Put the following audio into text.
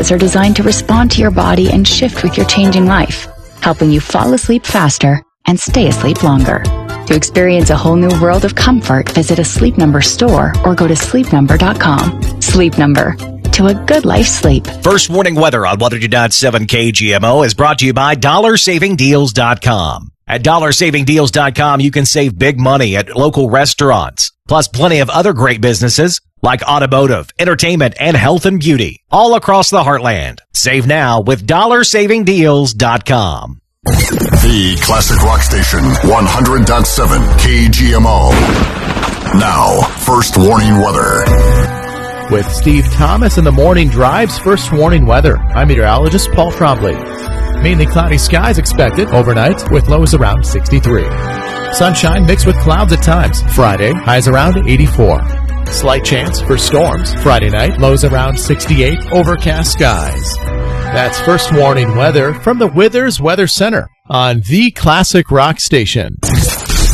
mattresses are designed to respond to your body and shift with your changing life, helping you fall asleep faster and stay asleep longer. To experience a whole new world of comfort, visit a Sleep Number store or go to sleepnumber.com. Sleep Number. To a good life sleep. First warning weather on 100.7 KGMO is brought to you by DollarSavingDeals.com. At DollarSavingDeals.com, you can save big money at local restaurants, plus plenty of other great businesses like automotive, entertainment, and health and beauty, all across the heartland. Save now with DollarSavingDeals.com. The Classic Rock Station, 100.7 KGMO. Now, first warning weather. With Steve Thomas in the morning drives, first warning weather. I'm meteorologist Paul Trombley. Mainly cloudy skies expected overnight with lows around 63. Sunshine mixed with clouds at times. Friday, highs around 84. Slight chance for storms. Friday night, lows around 68. Overcast skies. That's first warning weather from the Withers Weather Center on the Classic Rock Station.